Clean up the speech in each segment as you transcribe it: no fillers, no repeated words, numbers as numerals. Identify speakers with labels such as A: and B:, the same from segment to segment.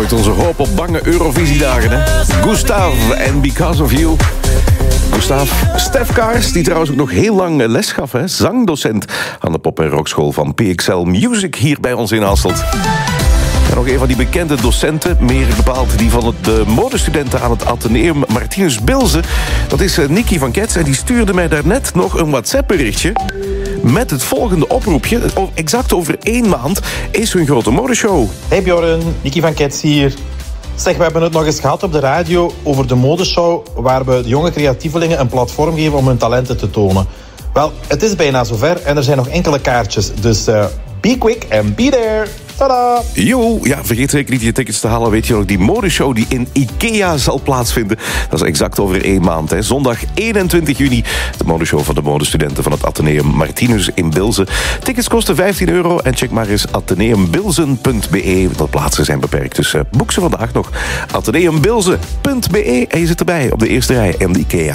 A: ooit onze hoop op bange Eurovisiedagen, hè? Gustav en Because of You. Gustav, Stef Kaars, die trouwens ook nog heel lang les gaf, hè? Zangdocent aan de pop- en rockschool van PXL Music hier bij ons in Hasselt. En nog een van die bekende docenten, meer bepaald die van de modestudenten aan het Atheneum Martinus Bilze. Dat is Nicky van Kets en die stuurde mij daarnet nog een WhatsApp-berichtje met het volgende oproepje. Exact over 1 maand is hun grote modeshow.
B: Hey Bjorn, Nicky van Kets hier. Zeg, we hebben het nog eens gehad op de radio over de modeshow waar we de jonge creatievelingen een platform geven om hun talenten te tonen. Wel, het is bijna zover en er zijn nog enkele kaartjes, dus be quick and be there. Tada!
A: Yo, ja, vergeet zeker niet je tickets te halen. Weet je nog, die modeshow die in Ikea zal plaatsvinden. Dat is exact over 1 maand. Hè. Zondag 21 juni. De modeshow van de modestudenten van het Atheneum Martinus in Bilze. Tickets kosten €15 en check maar eens atheneumbilzen.be. De plaatsen zijn beperkt, dus boek ze vandaag nog. atheneumbilzen.be en je zit erbij op de eerste rij in de Ikea.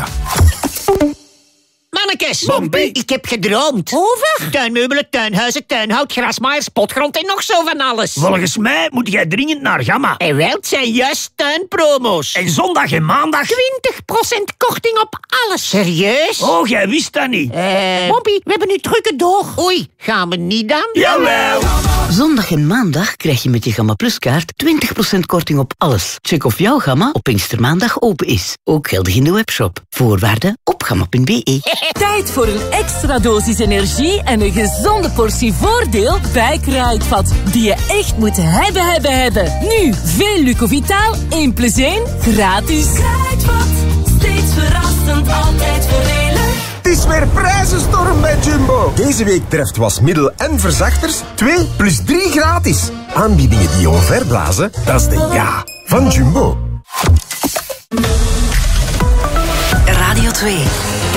C: Mannekes,
D: Bompie.
C: ik heb gedroomd. Over? Tuinmeubelen, tuinhuizen, tuinhout, grasmaaiers, potgrond en nog zo van alles.
D: Volgens mij moet jij dringend naar Gamma.
C: En wel, het zijn juist tuinpromo's.
D: En zondag en maandag...
C: 20% korting op alles. Serieus?
D: Oh, jij wist dat niet.
C: Bompie, we hebben nu drukke door. Oei, gaan we niet dan?
D: Jawel.
E: Zondag en maandag krijg je met je Gamma Plus kaart 20% korting op alles. Check of jouw Gamma op Pinkstermaandag open is. Ook geldig in de webshop. Voorwaarden op gamma.be.
F: Tijd voor een extra dosis energie en een gezonde portie voordeel bij Kruidvat. Die je echt moet hebben. Nu, veel Lucovitaal, 1+1, gratis.
G: Kruidvat, steeds verrassend, altijd voordelig.
H: Het is weer prijzenstorm bij Jumbo. Deze week treft wasmiddel en verzachters 2 + 3 gratis. Aanbiedingen die je omverblazen, dat is de ja van Jumbo.
E: Radio 2.